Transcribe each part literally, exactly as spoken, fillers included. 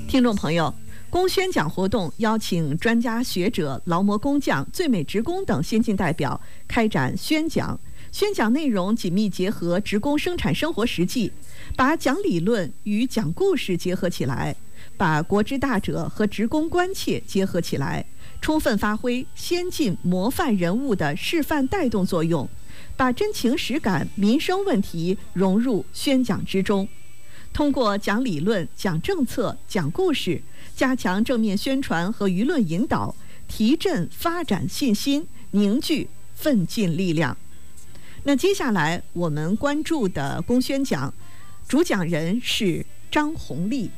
听众朋友，工宣讲活动邀请专家学者、劳模工匠、最美职工等先进代表开展宣讲。宣讲内容紧密结合职工生产生活实际，把讲理论与讲故事结合起来，把国之大者和职工关切结合起来，充分发挥先进模范人物的示范带动作用，把真情实感民生问题融入宣讲之中。通过讲理论、讲政策、讲故事，加强正面宣传和舆论引导，提振发展信心，凝聚奋进力量。那接下来我们关注的工宣讲，主讲人是张红丽。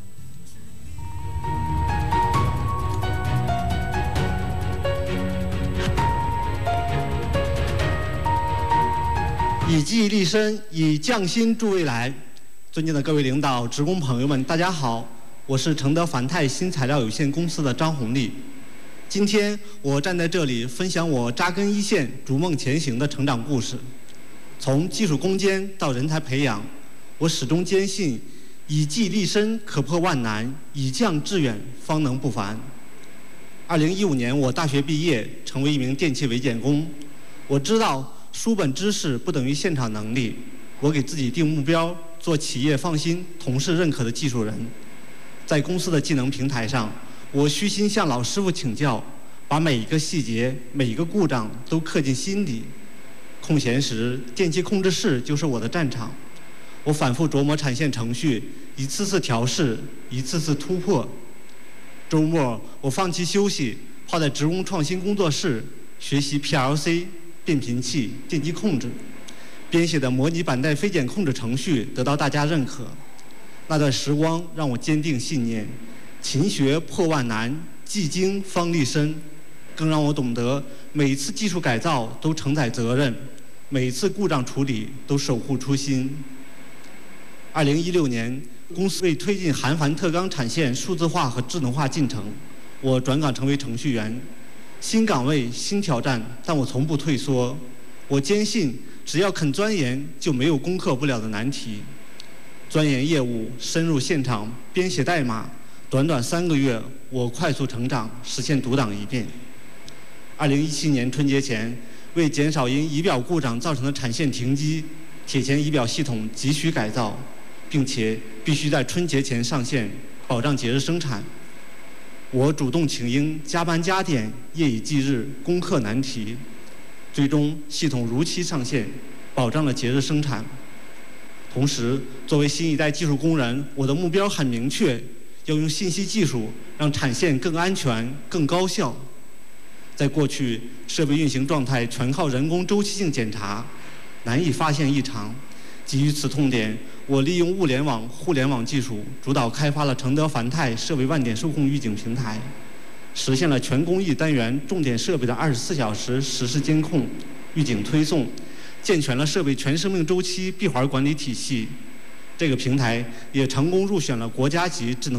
以技立身，以匠心助未来。尊敬的各位领导、职工朋友们，大家好，我是承德繁泰新材料有限公司的张红丽。今天我站在这里分享我扎根一线、逐梦前行的成长故事。从技术攻坚到人才培养，我始终坚信以技立身可破万难，以匠致远方能不凡。二零一五年我大学毕业，成为一名电气维检工。我知道书本知识不等于现场能力，我给自己定目标，做企业放心、同事认可的技术人。在公司的技能平台上，我虚心向老师傅请教，把每一个细节、每一个故障都刻进心底。空闲时，电气控制室就是我的战场。我反复琢磨产线程序，一次次调试，一次次突破。周末，我放弃休息，泡在职工创新工作室学习 P L C、变频器、电机控制。编写的模拟板带飞检控制程序得到大家认可。那段时光让我坚定信念：勤学破万难，技精方立身。更让我懂得，每一次技术改造都承载责任，每一次故障处理都守护初心。二零一六年，公司为推进韩帆特钢产线数字化和智能化进程，我转岗成为程序员。新岗位新挑战，但我从不退缩。我坚信，只要肯钻研，就没有攻克不了的难题。钻研业务，深入现场，编写代码，短短三个月，我快速成长，实现独当一面。二零一七年春节前，为减少因仪表故障造成的产线停机，铁钳仪表系统急需改造，并且必须在春节前上线，保障节日生产。我主动请缨，加班加点，夜以继日，攻克难题。最终，系统如期上线，保障了节日生产。同时，作为新一代技术工人，我的目标很明确，要用信息技术让产线更安全、更高效。在过去，设备运行状态全靠人工周期性检查，难以发现异常。基于此痛点，我利用物联网、互联网技术，主导开发了承德繁泰设备万点受控预警平台，实现了全工艺单元重点设备的二十四小时实时监控、预警推送，健全了设备全生命周期闭环管理体系。这个平台也成功入选了国家级智能